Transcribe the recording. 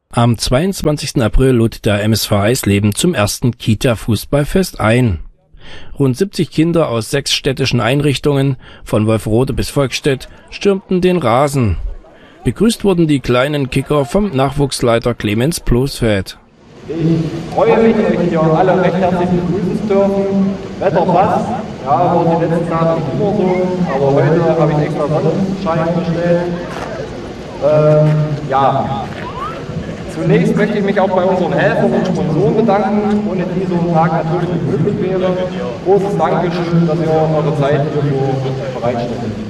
Am 22. April lud der MSV Eisleben zum ersten Kita-Fußballfest ein. Rund 70 Kinder aus 6 städtischen Einrichtungen, von Wolfrode bis Volkstedt, stürmten den Rasen. Begrüßt wurden die kleinen Kicker vom Nachwuchsleiter Clemens Plosfeld. Ich freue mich, euch hier alle recht herzlich begrüßen zu dürfen. Wetter passt, ja, war die letzten Tage nicht immer so, aber heute habe ich extra Sonnenschein bestellt. Ja. Zunächst möchte ich mich auch bei unseren Helfern und Sponsoren bedanken, ohne die so ein Tag natürlich nicht möglich wäre. Großes Dankeschön, dass ihr eure Zeit hierfür bereitstellt.